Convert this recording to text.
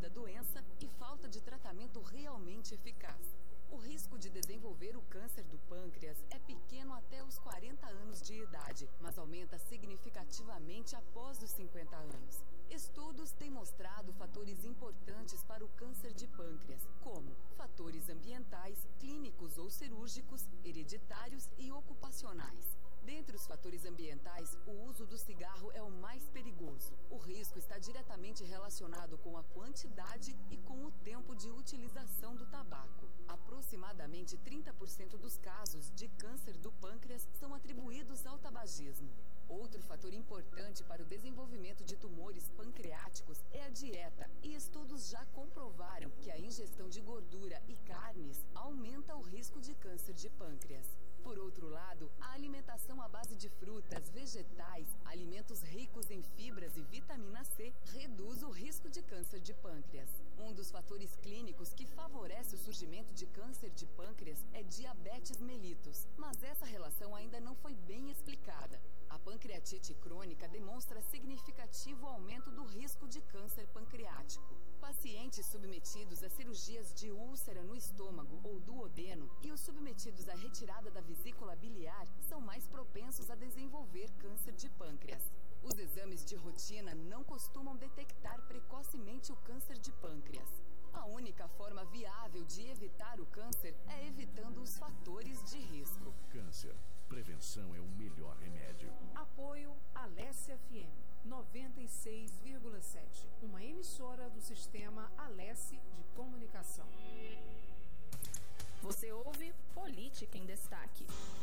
da doença e falta de tratamento realmente eficaz. O risco de desenvolver o câncer do pâncreas é pequeno até os 40 anos de idade, mas aumenta significativamente após os 50 anos. Estudos têm mostrado fatores importantes para o câncer de pâncreas, como fatores ambientais, clínicos ou cirúrgicos, hereditários e ocupacionais. Dentre os fatores ambientais, o uso do cigarro é o mais perigoso. O risco está diretamente relacionado com a quantidade e com o tempo de utilização do tabaco. Aproximadamente 30% dos casos de câncer do pâncreas são atribuídos ao tabagismo. Outro fator importante para o desenvolvimento de tumores pancreáticos é a dieta, e estudos já comprovaram que a ingestão de gordura e carnes aumenta o risco de câncer de pâncreas. Por outro lado, a alimentação à base de frutas, vegetais, alimentos ricos em fibras e vitamina C reduz o risco de câncer de pâncreas. Um dos fatores clínicos que favorece o surgimento de câncer de pâncreas é diabetes mellitus, mas essa relação ainda não foi bem explicada. A pancreatite crônica demonstra significativo aumento do risco de câncer pancreático. Pacientes submetidos a cirurgias de úlcera no estômago ou duodeno e os submetidos à retirada da vesícula biliar são mais propensos a desenvolver câncer de pâncreas. Os exames de rotina não costumam detectar precocemente o câncer de pâncreas. A única forma viável de evitar o câncer é evitando os fatores de risco. Câncer. Prevenção é o melhor remédio. Apoio Alessia FM 96,7. Uma emissora do sistema Alessi de comunicação. Você ouve Política em Destaque.